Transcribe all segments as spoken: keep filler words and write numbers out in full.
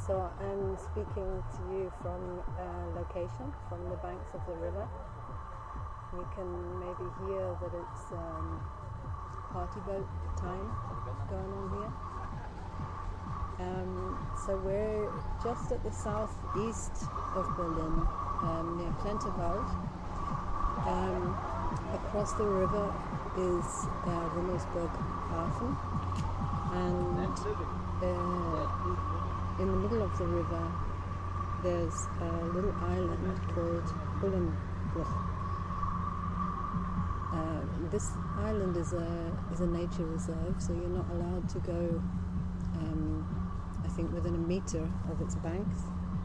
So I'm speaking to you from a location from the banks of the river. You can maybe hear that it's um, party boat time going on here. Um, so we're just at the southeast of Berlin, um, near Plenterwald. Um, across the river is uh, Rummelsburg Hafen, and uh, in the middle of the river there's a little island called Hullenbruch. Uh, this island is a is a nature reserve, so you're not allowed to go um, I think within a meter of its banks.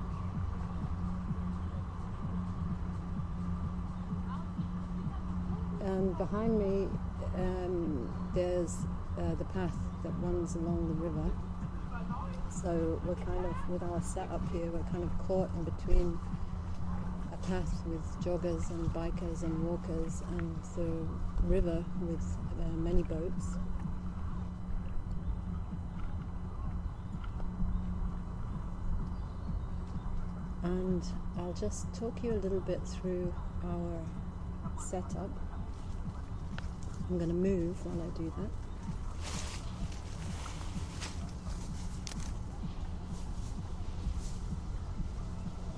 And behind me um, there's uh, the path that runs along the river. So we're kind of, with our setup here, we're kind of caught in between a path with joggers and bikers and walkers and the river with uh, many boats. And I'll just talk you a little bit through our setup. I'm going to move while I do that.